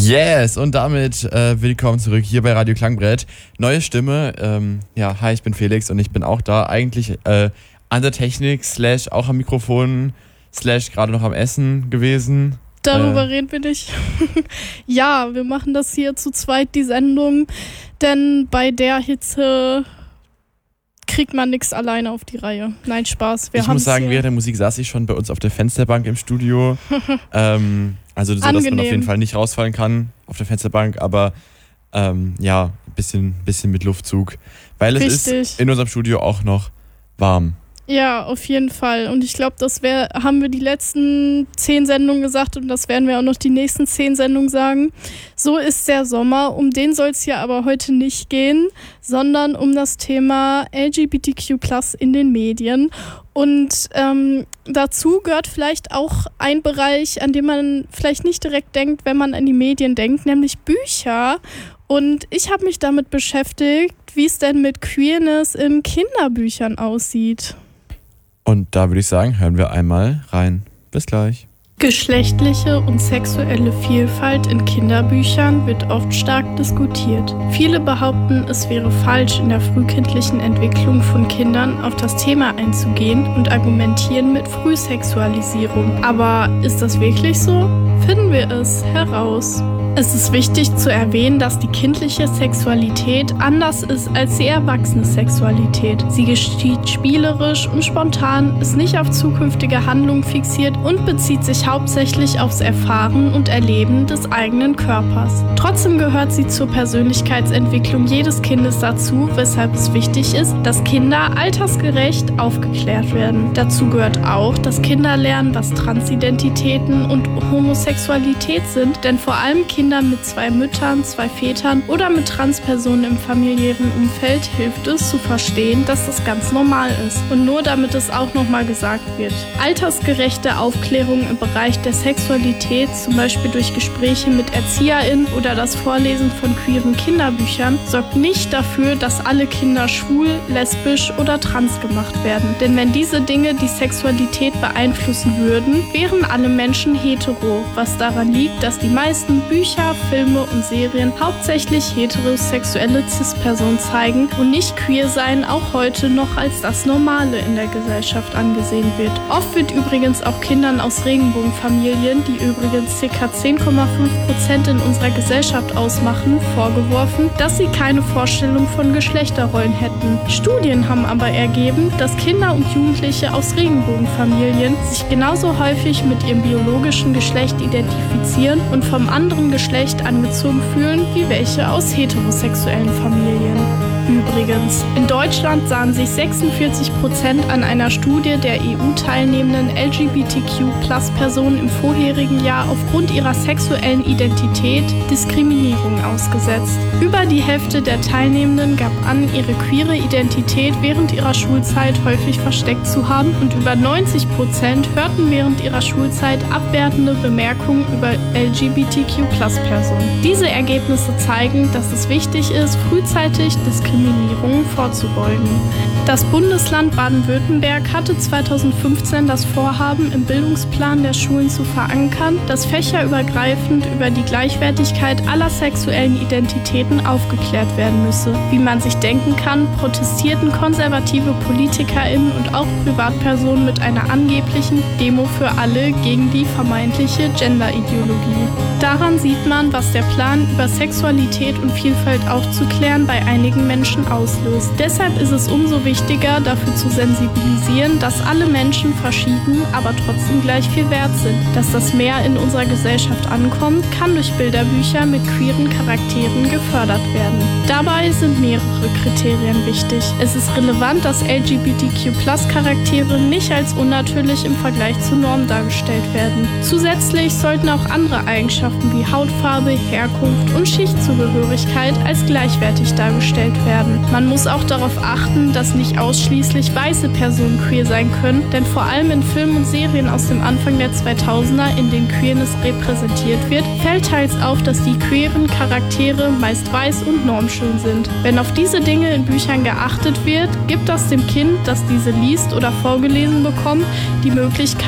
Yes, und damit willkommen zurück hier bei Radio Klangbrett. Neue Stimme, hi, ich bin Felix und ich bin auch da, eigentlich an der Technik / auch am Mikrofon / gerade noch am Essen gewesen. Darüber reden wir nicht. Ja, wir machen das hier zu zweit, die Sendung, denn bei der Hitze kriegt man nichts alleine auf die Reihe. Nein, Spaß. Ich muss sagen, während der Musik saß ich schon bei uns auf der Fensterbank im Studio. Also so, dass man auf jeden Fall nicht rausfallen kann auf der Fensterbank, aber ein bisschen mit Luftzug. Weil es ist in unserem Studio auch noch warm. Ja, auf jeden Fall. Und ich glaube, haben wir die letzten 10 Sendungen gesagt und das werden wir auch noch die nächsten 10 Sendungen sagen. So ist der Sommer. Um den soll es hier aber heute nicht gehen, sondern um das Thema LGBTQ+ in den Medien. Und dazu gehört vielleicht auch ein Bereich, an den man vielleicht nicht direkt denkt, wenn man an die Medien denkt, nämlich Bücher. Und ich habe mich damit beschäftigt, wie es denn mit Queerness in Kinderbüchern aussieht. Und da würde ich sagen, hören wir einmal rein. Bis gleich. Geschlechtliche und sexuelle Vielfalt in Kinderbüchern wird oft stark diskutiert. Viele behaupten, es wäre falsch, in der frühkindlichen Entwicklung von Kindern auf das Thema einzugehen und argumentieren mit Frühsexualisierung. Aber ist das wirklich so? Finden wir es heraus. Es ist wichtig zu erwähnen, dass die kindliche Sexualität anders ist als die erwachsene Sexualität. Sie geschieht spielerisch und spontan, ist nicht auf zukünftige Handlungen fixiert und bezieht sich hauptsächlich aufs Erfahren und Erleben des eigenen Körpers. Trotzdem gehört sie zur Persönlichkeitsentwicklung jedes Kindes dazu, weshalb es wichtig ist, dass Kinder altersgerecht aufgeklärt werden. Dazu gehört auch, dass Kinder lernen, was Transidentitäten und Homosexualität sind, denn vor allem Kinder mit 2 Müttern, 2 Vätern oder mit Transpersonen im familiären Umfeld hilft es zu verstehen, dass das ganz normal ist. Und nur damit es auch nochmal gesagt wird. Altersgerechte Aufklärung im Bereich der Sexualität, zum Beispiel durch Gespräche mit ErzieherInnen oder das Vorlesen von queeren Kinderbüchern, sorgt nicht dafür, dass alle Kinder schwul, lesbisch oder trans gemacht werden. Denn wenn diese Dinge die Sexualität beeinflussen würden, wären alle Menschen hetero, was daran liegt, dass die meisten Bücher, Filme und Serien hauptsächlich heterosexuelle Cis-Personen zeigen und nicht queer sein auch heute noch als das Normale in der Gesellschaft angesehen wird. Oft wird übrigens auch Kindern aus Regenbogenfamilien, die übrigens ca. 10,5% in unserer Gesellschaft ausmachen, vorgeworfen, dass sie keine Vorstellung von Geschlechterrollen hätten. Studien haben aber ergeben, dass Kinder und Jugendliche aus Regenbogenfamilien sich genauso häufig mit ihrem biologischen Geschlecht identifizieren und vom anderen Geschlecht angezogen fühlen, wie welche aus heterosexuellen Familien. Übrigens, in Deutschland sahen sich 46% an einer Studie der EU-teilnehmenden LGBTQ+-Personen im vorherigen Jahr aufgrund ihrer sexuellen Identität Diskriminierung ausgesetzt. Über die Hälfte der Teilnehmenden gab an, ihre queere Identität während ihrer Schulzeit häufig versteckt zu haben und über 90% hörten während ihrer Schulzeit abwertende Bemerkungen über LGBTQ+-Personen. Diese Ergebnisse zeigen, dass es wichtig ist, frühzeitig Diskriminierungen vorzubeugen. Das Bundesland Baden-Württemberg hatte 2015 das Vorhaben, im Bildungsplan der Schulen zu verankern, dass fächerübergreifend über die Gleichwertigkeit aller sexuellen Identitäten aufgeklärt werden müsse. Wie man sich denken kann, protestierten konservative PolitikerInnen und auch Privatpersonen mit einer angeblichen Demo für alle gegen die vermeintliche Genderideologie. Daran sieht man, was der Plan, über Sexualität und Vielfalt aufzuklären, bei einigen Menschen auslöst. Deshalb ist es umso wichtiger, dafür zu sensibilisieren, dass alle Menschen verschieden, aber trotzdem gleich viel wert sind. Dass das mehr in unserer Gesellschaft ankommt, kann durch Bilderbücher mit queeren Charakteren gefördert werden. Dabei sind mehrere Kriterien wichtig. Es ist relevant, dass LGBTQ+-Charaktere nicht als unnatürlich im Vergleich zur Norm dargestellt werden. Zusätzlich sollten auch andere Eigenschaften wie Hautfarbe, Herkunft und Schichtzugehörigkeit als gleichwertig dargestellt werden. Man muss auch darauf achten, dass nicht ausschließlich weiße Personen queer sein können, denn vor allem in Filmen und Serien aus dem Anfang der 2000er, in denen Queerness repräsentiert wird, fällt teils auf, dass die queeren Charaktere meist weiß und normschön sind. Wenn auf diese Dinge in Büchern geachtet wird, gibt das dem Kind, das diese liest oder vorgelesen bekommt, die Möglichkeit,